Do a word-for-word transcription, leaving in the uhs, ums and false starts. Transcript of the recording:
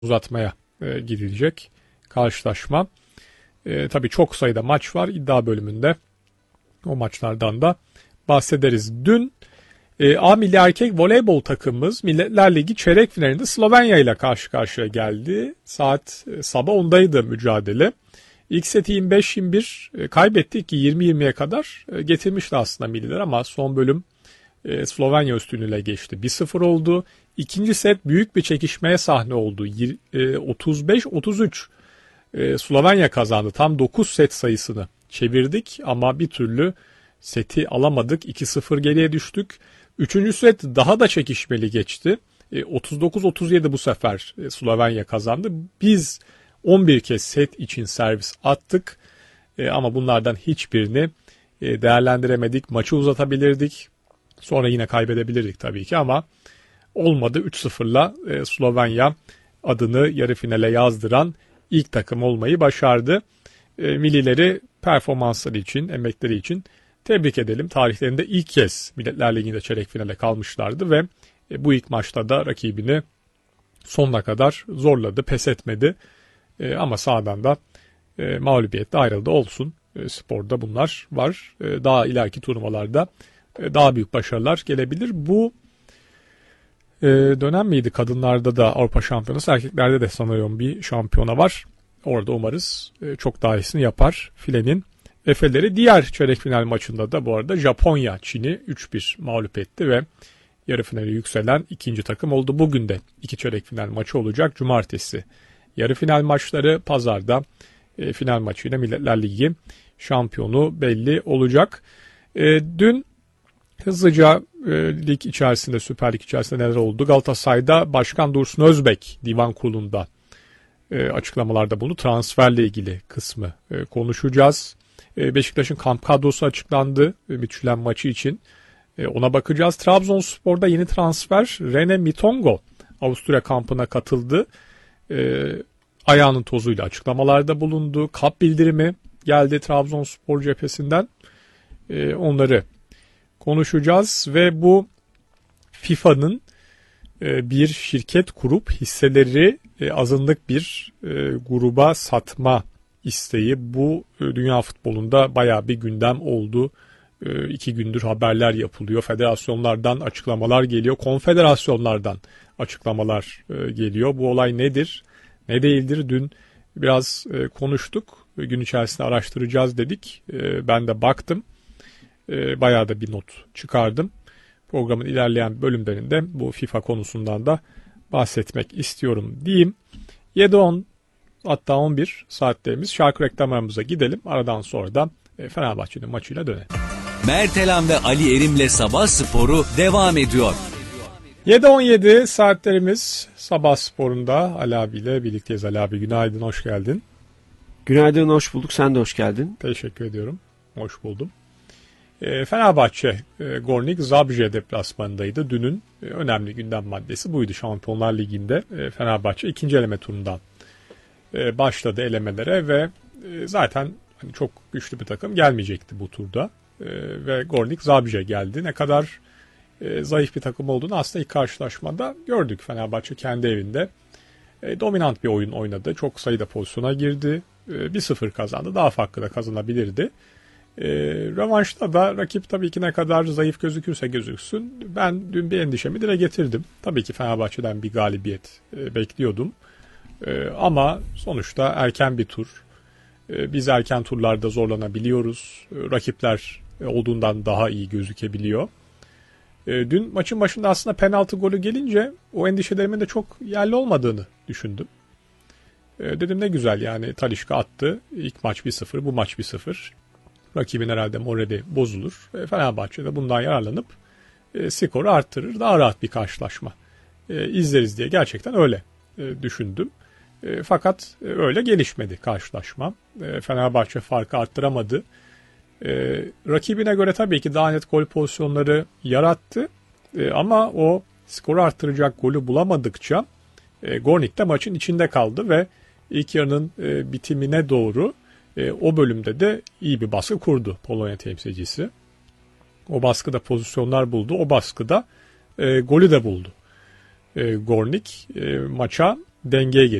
uzatmaya e, gidilecek karşılaşma. E, tabii çok sayıda maç var iddia bölümünde. O maçlardan da bahsederiz. Dün e, A Milli Erkek Voleybol takımımız Milletler Ligi çeyrek finalinde Slovenya ile karşı karşıya geldi. Saat e, sabah ondaydı mücadele. İlk seti yirmi beş yirmi bir e, kaybettik ki yirmi yirmiye kadar e, getirmişti aslında milliler ama son bölüm e, Slovenya üstünlüğüyle geçti. bir sıfır oldu. İkinci set büyük bir çekişmeye sahne oldu. E, otuz beş otuz üç e, Slovenya kazandı. Tam dokuz set sayısını çevirdik ama bir türlü seti alamadık. iki sıfır geriye düştük. Üçüncü set daha da çekişmeli geçti. E, otuz dokuz otuz yedi bu sefer e, Slovenya kazandı. Biz on bir kez set için servis attık e, ama bunlardan hiçbirini e, değerlendiremedik. Maçı uzatabilirdik. Sonra yine kaybedebilirdik tabii ki ama olmadı. üç sıfırla e, Slovenya adını yarı finale yazdıran ilk takım olmayı başardı. E, millileri performansları için, emekleri için tebrik edelim. Tarihlerinde ilk kez Milletler Ligi'nde çeyrek finale kalmışlardı ve e, bu ilk maçta da rakibini sonuna kadar zorladı, pes etmedi. E, ama sahadan da e, mağlubiyetle ayrıldı. Olsun. E, sporda bunlar var. E, daha ileriki turnuvalarda e, daha büyük başarılar gelebilir. Bu e, dönem miydi? Kadınlarda da Avrupa Şampiyonası, erkeklerde de sanıyorum bir şampiyona var. Orada umarız e, çok daha iyisini yapar filenin Efe'leri. Diğer çeyrek final maçında da bu arada Japonya Çin'i üç bir mağlup etti ve yarı finale yükselen ikinci takım oldu. Bugün de iki çeyrek final maçı olacak. Cumartesi yarı final maçları, pazarda e, final maçıyla Milletler Ligi şampiyonu belli olacak. E, dün hızlıca e, lig içerisinde, Süper Lig içerisinde neler oldu? Galatasaray'da Başkan Dursun Özbek Divan Kurulu'nda e, açıklamalarda bulundu. Transferle ilgili kısmı e, konuşacağız. E, Beşiktaş'ın kamp kadrosu açıklandı e, Midtjylland maçı için. E, ona bakacağız. Trabzonspor'da yeni transfer Rene Mitongo Avusturya kampına katıldı. E, ayağının tozuyla açıklamalarda bulundu. Kap bildirimi geldi Trabzonspor cephesinden. E, onları konuşacağız ve bu FIFA'nın e, bir şirket kurup hisseleri e, azınlık bir e, gruba satma isteği bu e, dünya futbolunda bayağı bir gündem oldu. E, iki gündür haberler yapılıyor. Federasyonlardan açıklamalar geliyor. Konfederasyonlardan açıklamalar e, geliyor. Bu olay nedir? Ne değildir? Dün biraz e, konuştuk. Gün içerisinde araştıracağız dedik. E, ben de baktım. E, bayağı da bir not çıkardım. Programın ilerleyen bölümlerinde bu FIFA konusundan da bahsetmek istiyorum diyeyim. yedi on hatta on bir saatlerimiz, şarkı reklamlarımıza gidelim. Aradan sonra da e, Fenerbahçe'nin maçıyla dönelim. Mertelan ve Ali Erim'le Sabah Sporu devam ediyor. yedi on yedi saatlerimiz Sabah Sporu'nda Ali abiyle birlikteyiz. Ali abi günaydın, hoş geldin. Günaydın, hoş bulduk. Sen de hoş geldin. Teşekkür ediyorum. Hoş buldum. E, Fenerbahçe e, Gornik Zabrze deplasmanındaydı. Dünün e, önemli gündem maddesi buydu. Şampiyonlar Ligi'nde e, Fenerbahçe ikinci eleme turundan e, başladı elemelere ve e, zaten hani çok güçlü bir takım gelmeyecekti bu turda. E, ve Gornik Zabrze geldi. Ne kadar e, zayıf bir takım olduğunu aslında ilk karşılaşmada gördük. Fenerbahçe kendi evinde e, dominant bir oyun oynadı. Çok sayıda pozisyona girdi. E, bir sıfır kazandı. Daha farklı da kazanabilirdi. E, rövanşta da rakip tabii ki ne kadar zayıf gözükürse gözüksün. Ben dün bir endişemi dile getirdim. Tabii ki Fenerbahçe'den bir galibiyet e, bekliyordum. E, ama sonuçta erken bir tur. E, biz erken turlarda zorlanabiliyoruz. E, rakipler olduğundan daha iyi gözükebiliyor. E, dün maçın başında aslında penaltı golü gelince o endişelerimin de çok yerli olmadığını düşündüm. E, dedim ne güzel yani Talisca attı. İlk maç bir sıfır, bu maç bir sıfır. Rakibin herhalde morali bozulur. E, Fenerbahçe de bundan yararlanıp e, skoru arttırır. Daha rahat bir karşılaşma e, izleriz diye gerçekten öyle e, düşündüm. E, fakat e, öyle gelişmedi karşılaşma. E, Fenerbahçe farkı arttıramadı. E, rakibine göre tabii ki daha net gol pozisyonları yarattı. E, ama o skoru arttıracak golü bulamadıkça e, Gornik de maçın içinde kaldı ve ilk yarının e, bitimine doğru e, o bölümde de iyi bir baskı kurdu Polonya temsilcisi. O baskıda pozisyonlar buldu. O baskıda e, golü de buldu. E, Gornik e, maça dengeye